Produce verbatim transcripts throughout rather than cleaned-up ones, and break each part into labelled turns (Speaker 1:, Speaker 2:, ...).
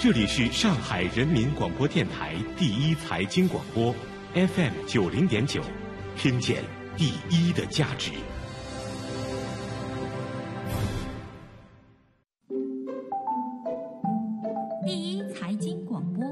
Speaker 1: 这里是上海人民广播电台第一财经广播 F M 九零点九，听见第一的价值。
Speaker 2: 第一财经广播。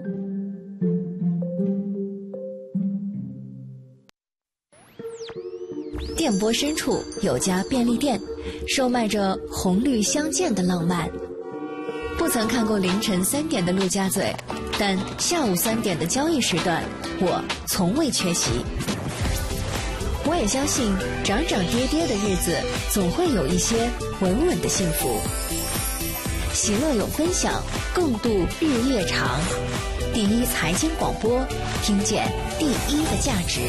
Speaker 3: 电波深处有家便利店，售卖着红绿相间的浪漫。不曾看过凌晨三点的陆家嘴，但下午三点的交易时段，我从未缺席。我也相信，涨涨跌跌的日子，总会有一些稳稳的幸福。喜乐有分享，共度日夜长。第一财经广播，听见第一的价值。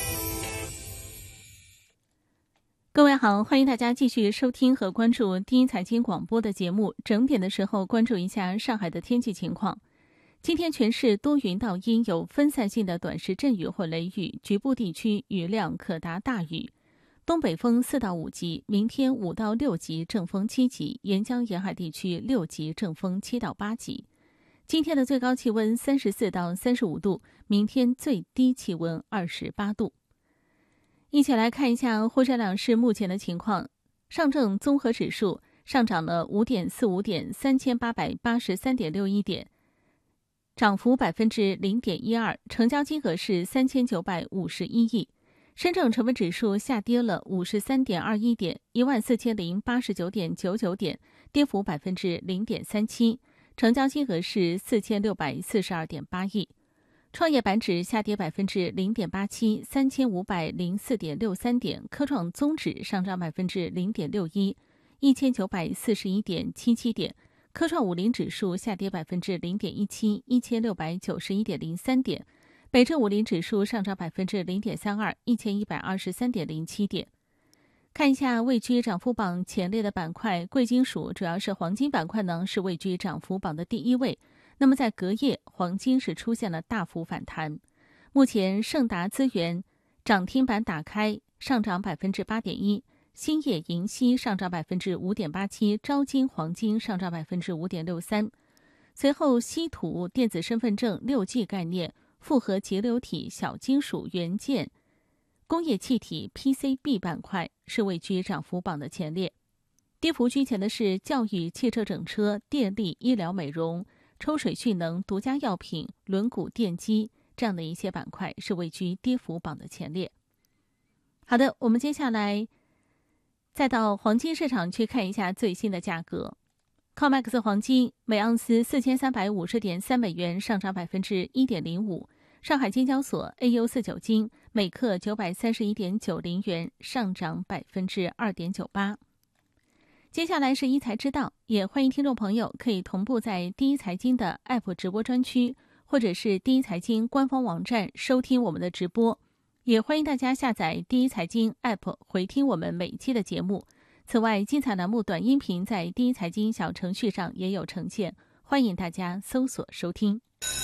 Speaker 4: 各位好，欢迎大家继续收听和关注第一财经广播的节目。整点的时候关注一下上海的天气情况。今天全市多云到阴，有分散性的短时阵雨或雷雨，局部地区雨量可达大雨。东北风四到五级，明天五到六级，正风七级，沿江沿海地区六级，正风七到八级。今天的最高气温三十四到三十五度，明天最低气温二十八度。一起来看一下沪深两市目前的情况。上证综合指数上涨了 五点四五点，三千八百八十三点六一点，涨幅 百分之零点一二， 成交金额是三千九百五十一亿。深证成分指数下跌了 五十三点二一点， 一万四千零八十九点九九点，跌幅 百分之零点三七， 成交金额是四千六百四十二点八亿。创业板指下跌 百分之零点八七， 三千五百零四点六三点，科创综指上涨 百分之零点六一， 一千九百四十一点七七点，科创五零指数下跌 百分之零点一七， 一千六百九十一点零三点，北证五零指数上涨 百分之零点三二， 一千一百二十三点零七点。看一下位居涨幅榜前列的板块，贵金属主要是黄金板块呢，是位居涨幅榜的第一位。那么在隔夜，黄金是出现了大幅反弹。目前盛达资源涨停板打开，上涨 百分之八点一， 兴业银锡上涨 百分之五点八七， 招金黄金上涨 百分之五点六三。随后稀土、电子身份证、六 G 概念、复合节流体、小金属、元件、工业气体 P C B 板块是位居涨幅榜的前列。跌幅居前的是教育、汽车整车、电力、医疗美容、抽水蓄能、独家药品、轮毂电机这样的一些板块是位居跌幅榜的前列。好的，我们接下来再到黄金市场去看一下最新的价格。COMEX 黄金每盎司四千三百五十点三美元，上涨 百分之一点零五。上海金交所 A U 四九金每克九百三十一点九零元，上涨 百分之二点九八。接下来是一财知道，也欢迎听众朋友可以同步在第一财经的 App 直播专区，或者是第一财经官方网站收听我们的直播。也欢迎大家下载第一财经 App 回听我们每一期的节目。此外，精彩栏目短音频在第一财经小程序上也有呈现，欢迎大家搜索收听。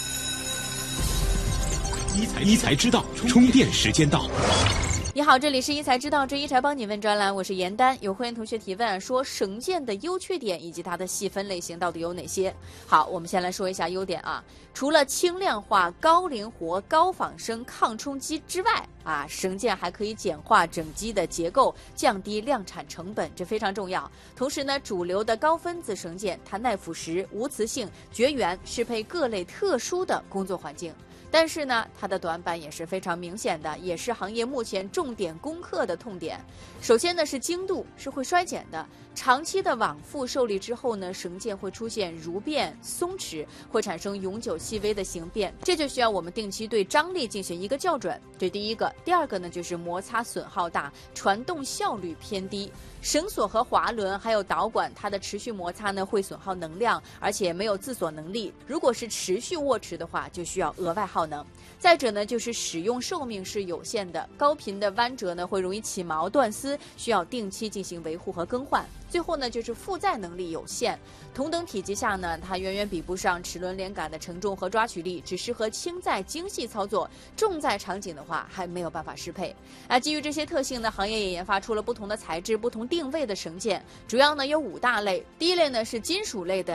Speaker 1: 一财一财知道，充电时间到。
Speaker 5: 你好，这里是一财知道之一财帮你问专栏，我是严丹。有会员同学提问说，省件的优缺点以及它的细分类型到底有哪些？好，我们先来说一下优点啊。除了轻量化、高灵活、高仿生、抗冲击之外啊，省件还可以简化整机的结构，降低量产成本，这非常重要。同时呢，主流的高分子省件，它耐腐蚀、无磁性、绝缘，适配各类特殊的工作环境。但是呢，它的短板也是非常明显的，也是行业目前重点攻克的痛点。首先呢，是精度是会衰减的，长期的往复受力之后呢，绳件会出现如变、松弛，会产生永久细微的形变，这就需要我们定期对张力进行一个校准。这第一个。第二个呢，就是摩擦损耗大，传动效率偏低。绳索和滑轮还有导管，它的持续摩擦呢会损耗能量，而且没有自锁能力。如果是持续握持的话，就需要额外耗能。再者呢，就是使用寿命是有限的，高频的弯折呢会容易起毛断丝，需要定期进行维护和更换。最后呢，就是负载能力有限，同等体积下呢，它远远比不上齿轮连杆的承重和抓取力，只适合轻载精细操作，重载场景的话还没有办法适配。啊，基于这些特性呢，行业也研发出了不同的材质、不同定位的绳件，主要呢有五大类。第一类呢是金属类的